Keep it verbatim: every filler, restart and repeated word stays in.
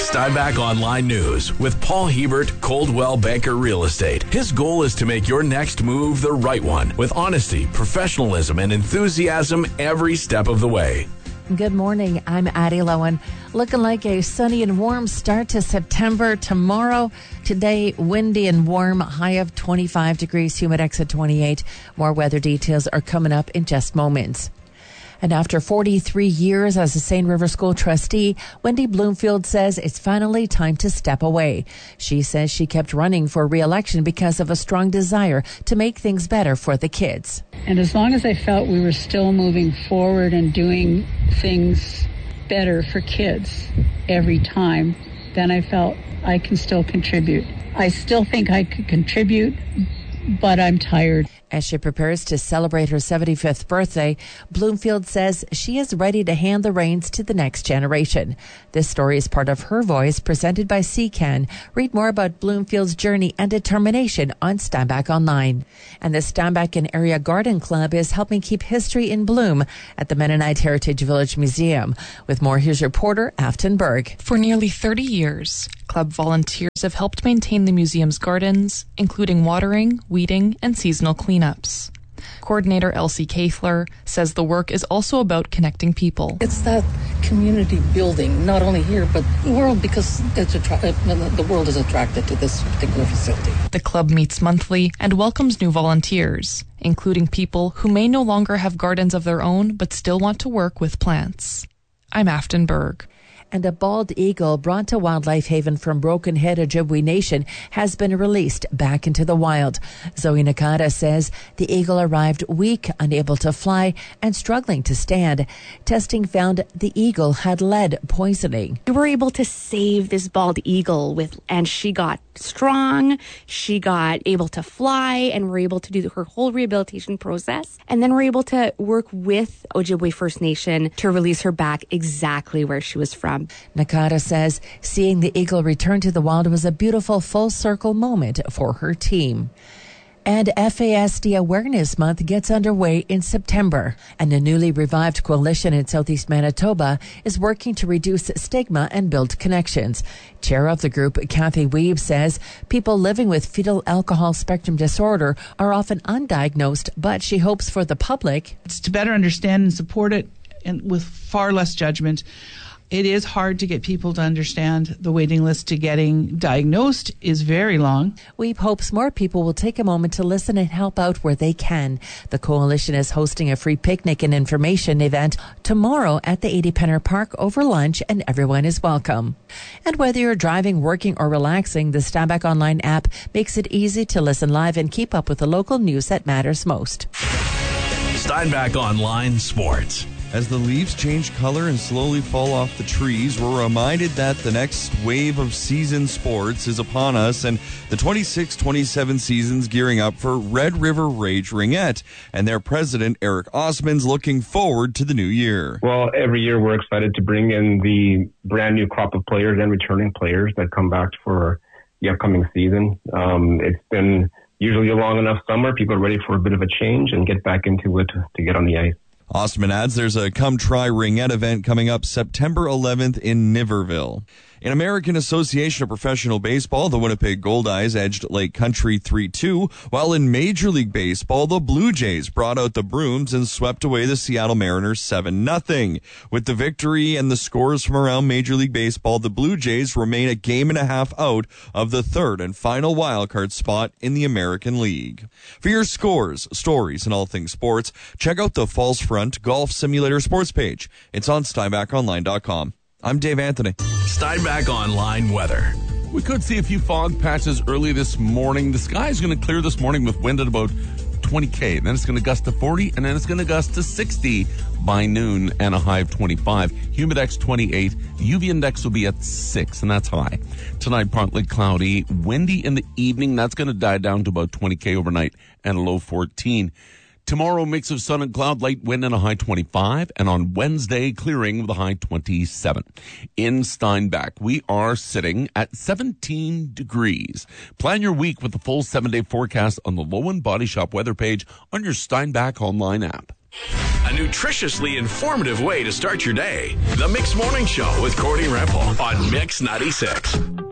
Steinbach Online News with Paul Hebert, Coldwell Banker Real Estate. His goal is to make your next move the right one with honesty, professionalism, and enthusiasm every step of the way. Good morning. I'm Addie Lowen. Looking like a sunny and warm start to September tomorrow. Today, windy and warm, high of twenty-five degrees, humidex at twenty-eight. More weather details are coming up in just moments. And after forty-three years as a Seine River School trustee, Wendy Bloomfield says it's finally time to step away. She says she kept running for re-election because of a strong desire to make things better for the kids. And as long as I felt we were still moving forward and doing things better for kids every time, then I felt I can still contribute. I still think I could contribute, but I'm tired. As she prepares to celebrate her seventy-fifth birthday, Bloomfield says she is ready to hand the reins to the next generation. This story is part of Her Voice, presented by C C A N. Read more about Bloomfield's journey and determination on Steinbach Online. And the Steinbach and Area Garden Club is helping keep history in bloom at the Mennonite Heritage Village Museum. With more, here's reporter Afton Berg. For nearly thirty years, club volunteers have helped maintain the museum's gardens, including watering, weeding, and seasonal cleanups. Coordinator Elsie Kaithler says the work is also about connecting people. It's that community building, not only here, but the world, because it's attra- the world is attracted to this particular facility. The club meets monthly and welcomes new volunteers, including people who may no longer have gardens of their own, but still want to work with plants. I'm Afton Berg. And a bald eagle brought to Wildlife Haven from Broken Head Ojibwe Nation has been released back into the wild. Zoe Nakata says the eagle arrived weak, unable to fly, and struggling to stand. Testing found the eagle had lead poisoning. We were able to save this bald eagle, with, and she got strong, she got able to fly, and we're able to do her whole rehabilitation process. And then we're able to work with Ojibwe First Nation to release her back exactly where she was from. Nakata says seeing the eagle return to the wild was a beautiful full circle moment for her team. And F A S D Awareness Month gets underway in September. And a newly revived coalition in Southeast Manitoba is working to reduce stigma and build connections. Chair of the group, Kathy Weave, says people living with fetal alcohol spectrum disorder are often undiagnosed, but she hopes for the public. It's to better understand and support it, and with far less judgment. It is hard to get people to understand. The waiting list to getting diagnosed is very long. Weave hopes more people will take a moment to listen and help out where they can. The coalition is hosting a free picnic and information event tomorrow at the eighty Penner Park over lunch, and everyone is welcome. And whether you're driving, working, or relaxing, the Steinbach Online app makes it easy to listen live and keep up with the local news that matters most. Steinbach Online Sports. As the leaves change color and slowly fall off the trees, we're reminded that the next wave of season sports is upon us, and the twenty-six twenty-seven season's gearing up for Red River Rage Ringette, and their president, Eric Osmond's looking forward to the new year. Well, every year we're excited to bring in the brand new crop of players and returning players that come back for the upcoming season. Um, it's been usually a long enough summer. People are ready for a bit of a change and get back into it to get on the ice. Osmond adds there's a Come Try Ringette event coming up September eleventh in Niverville. In American Association of Professional Baseball, the Winnipeg Goldeyes edged Lake Country three two, while in Major League Baseball, the Blue Jays brought out the brooms and swept away the Seattle Mariners seven nothing. With the victory and the scores from around Major League Baseball, the Blue Jays remain a game and a half out of the third and final wildcard spot in the American League. For your scores, stories, and all things sports, check out the Falls Front Golf Simulator sports page. It's on Steinbach Online dot com. I'm Dave Anthony. Steinbach Online weather. We could see a few fog patches early this morning. The sky is going to clear this morning with wind at about twenty K. Then it's going to gust to forty, and then it's going to gust to sixty by noon and a high of twenty-five. Humidex twenty-eight. U V index will be at six, and that's high. Tonight, partly cloudy. Windy in the evening. That's going to die down to about twenty K overnight and a low fourteen. Tomorrow, mix of sun and cloud, light wind and a high twenty-five. And on Wednesday, clearing with a high twenty-seven. In Steinbach, we are sitting at seventeen degrees. Plan your week with the full seven-day forecast on the Lowen Body Shop weather page on your Steinbach Online app. A nutritiously informative way to start your day. The Mix Morning Show with Courtney Rempel on Mix ninety-six.